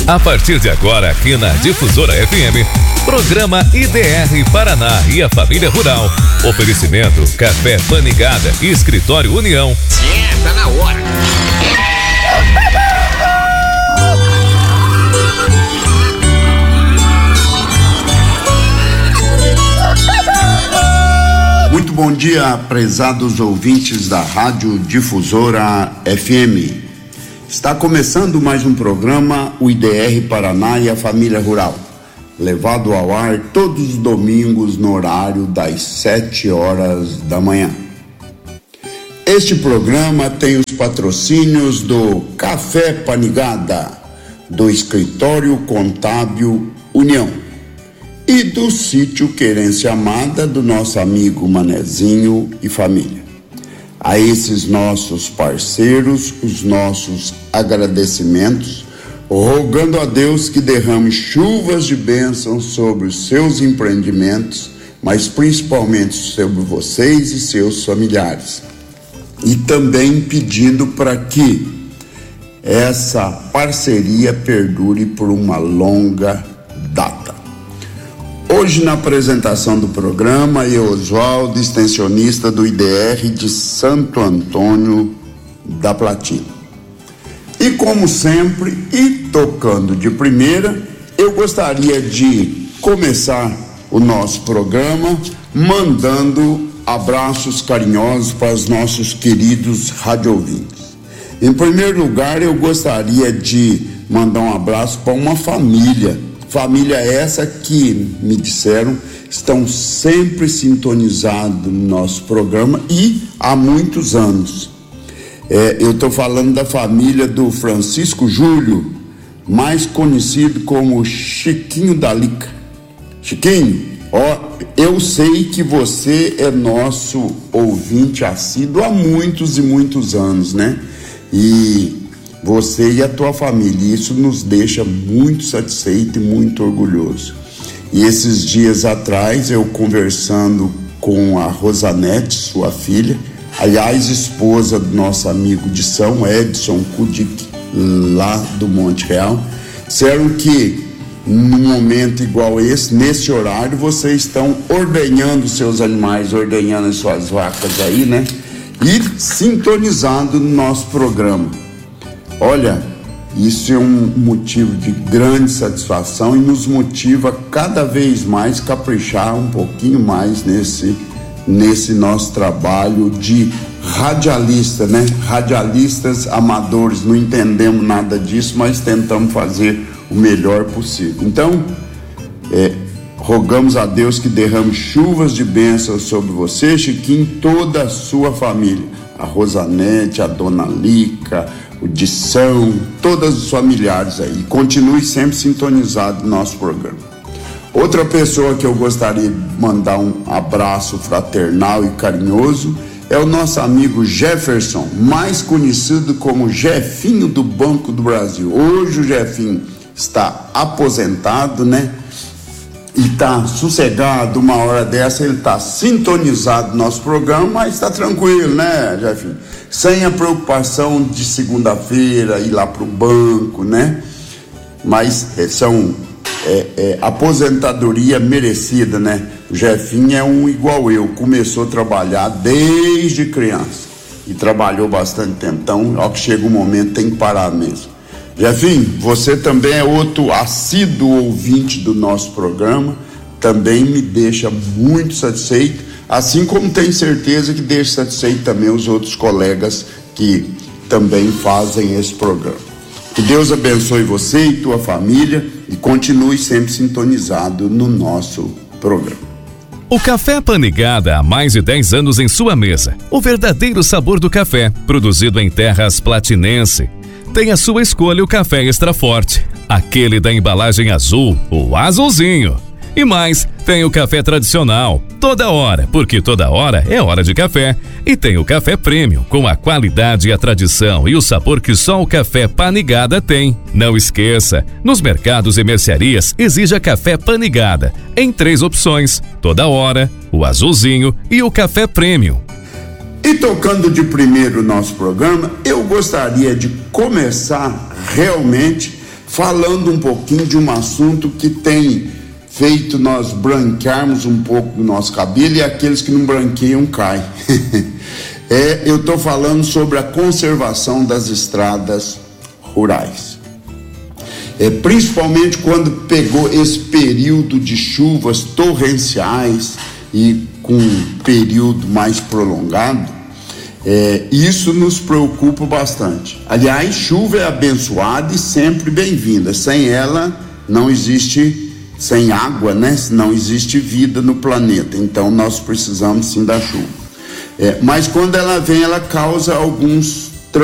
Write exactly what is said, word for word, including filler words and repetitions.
A partir de agora, aqui na Difusora F M, programa I D R Paraná e a Família Rural. Oferecimento Café Panigada e Escritório União. É, tá na hora. Muito bom dia, prezados ouvintes da Rádio Difusora F M. Está começando mais um programa, o I D R Paraná e a Família Rural, levado ao ar todos os domingos no horário das sete horas da manhã. Este programa tem os patrocínios do Café Panigada, do Escritório Contábil União e do Sítio Querência Amada do nosso amigo Manezinho e família. A esses nossos parceiros, os nossos agradecimentos, rogando a Deus que derrame chuvas de bênçãos sobre os seus empreendimentos, mas principalmente sobre vocês e seus familiares. E também pedindo para que essa parceria perdure por uma longa data. Hoje, na apresentação do programa, eu, Oswaldo, extensionista do I D R de Santo Antônio da Platina. E como sempre, e tocando de primeira, eu gostaria de começar o nosso programa mandando abraços carinhosos para os nossos queridos radioouvintes. Em primeiro lugar, eu gostaria de mandar um abraço para uma família, família essa que, me disseram, estão sempre sintonizados no nosso programa e há muitos anos. É, eu estou falando da família do Francisco Júlio, mais conhecido como Chiquinho da Lica. Chiquinho, ó, eu sei que você é nosso ouvinte assíduo há muitos e muitos anos, né? E você e a tua família, isso nos deixa muito satisfeito e muito orgulhoso. E esses dias atrás, eu conversando com a Rosanete, sua filha, aliás, esposa do nosso amigo de São Edson Kudik, lá do Monte Real, disseram que num momento igual esse, nesse horário, vocês estão ordenhando seus animais, ordenhando as suas vacas aí, né? E sintonizando no nosso programa. Olha, isso é um motivo de grande satisfação e nos motiva cada vez mais caprichar um pouquinho mais nesse, nesse nosso trabalho de radialista, né? Radialistas amadores, não entendemos nada disso, mas tentamos fazer o melhor possível. Então, é, rogamos a Deus que derrame chuvas de bênçãos sobre você, Chiquinho, e toda a sua família. A Rosanete, a Dona Lica, o Dição, todos os familiares aí. Continue sempre sintonizado no nosso programa. Outra pessoa que eu gostaria de mandar um abraço fraternal e carinhoso é o nosso amigo Jefferson, mais conhecido como Jefinho do Banco do Brasil. Hoje o Jefinho está aposentado, né? E está sossegado, uma hora dessa ele está sintonizado no nosso programa, mas está tranquilo, né, Jefinho? Sem a preocupação de segunda-feira ir lá para o banco, né? Mas é, são é, é, aposentadoria merecida, né? O Jefinho é um igual eu, começou a trabalhar desde criança e trabalhou bastante tempo, então, ao que chega um momento, tem que parar mesmo. Jefinho, você também é outro assíduo ouvinte do nosso programa, também me deixa muito satisfeito, assim como tenho certeza que deixa satisfeito também os outros colegas que também fazem esse programa. Que Deus abençoe você e tua família e continue sempre sintonizado no nosso programa. O Café Panigada há mais de dez anos em sua mesa. O verdadeiro sabor do café, produzido em terras platinense. Tem a sua escolha o café extra forte, aquele da embalagem azul, o azulzinho. E mais, tem o café tradicional, toda hora, porque toda hora é hora de café. E tem o café premium, com a qualidade e a tradição e o sabor que só o Café Panigada tem. Não esqueça, nos mercados e mercearias exija Café Panigada, em três opções, toda hora, o azulzinho e o café premium. E tocando de primeiro o nosso programa, eu gostaria de começar realmente falando um pouquinho de um assunto que tem feito nós branquearmos um pouco do nosso cabelo, e aqueles que não branqueiam caem. é, eu estou falando sobre a conservação das estradas rurais. É, principalmente quando pegou esse período de chuvas torrenciais e com um período mais prolongado, é, isso nos preocupa bastante. Aliás, chuva é abençoada e sempre bem-vinda. Sem ela não existe, sem água, né? Não existe vida no planeta. Então nós precisamos sim da chuva. É, mas quando ela vem, ela causa alguns